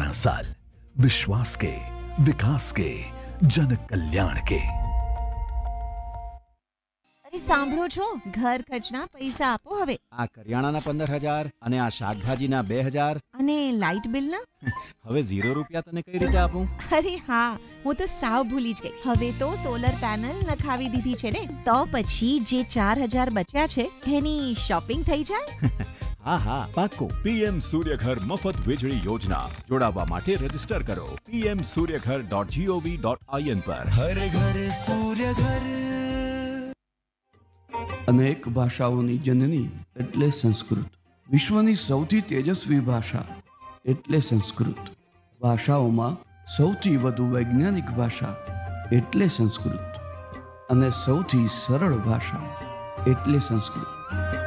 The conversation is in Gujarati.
15 साल विश्वास के, विकास के, जन कल्याण के। અરે સાંભળો છો, ઘર ખર્ચના પૈસા આપો હવે. આ કરિયાણાના 15,000 અને આ શાકભાજીના 2,000 અને લાઇટ બિલના? હવે 0 રૂપિયા તને કઈ રીતે આપું? અરે હા, હું તો સાવ ભૂલી જ ગઈ. હવે તો સોલર પેનલ નખાવી દીધી છે ને, તો પછી જે 4,000 બચ્યા છે એની શોપિંગ થઈ જાય. હા હા પાક્કો. પીએમ સૂર્યઘર મફત વીજળી યોજના. જોડાવા માટે રજીસ્ટર કરો pmsuryaghar.gov.in પર. હર ઘર સૂર્ય ઘર. અનેક ભાષાઓની જનની એટલે સંસ્કૃત. વિશ્વની સૌથી તેજસ્વી ભાષા એટલે સંસ્કૃત. ભાષાઓમાં સૌથી વધુ વૈજ્ઞાનિક ભાષા એટલે સંસ્કૃત. અને સૌથી સરળ ભાષા એટલે સંસ્કૃત.